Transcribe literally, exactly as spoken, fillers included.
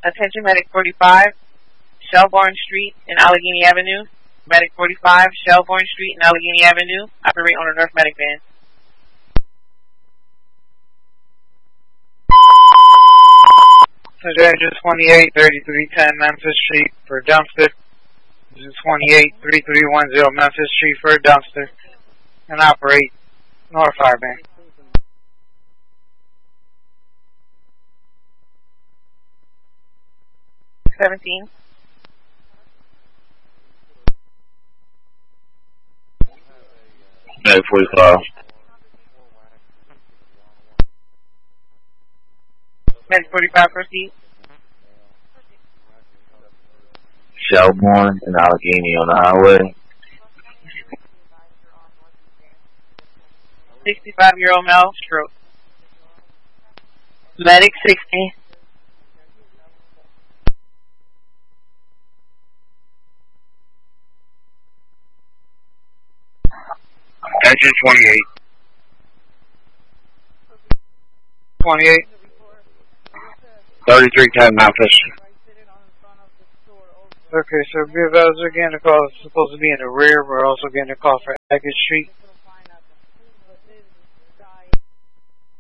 Attention Medic forty-five, Shelbourne Street and Allegheny Avenue. Medic forty-five, Shelbourne Street and Allegheny Avenue. Operate on a North Medic van. Address twenty-eight thirty-three ten Memphis Street for a dumpster. This is twenty-eight thirty-three ten Memphis Street for a dumpster. And operate North Fire Van. seventeen. Medic forty-five. Medic forty-five, proceed. Shelbourne and Allegheny on the highway. sixty-five-year-old male, stroke. Medic sixty. Engine twenty-eight. twenty-eight. thirty-three ten Memphis. Okay, so be advised, we're getting a call. It's supposed to be in the rear. We're also getting a call for Hackett Street.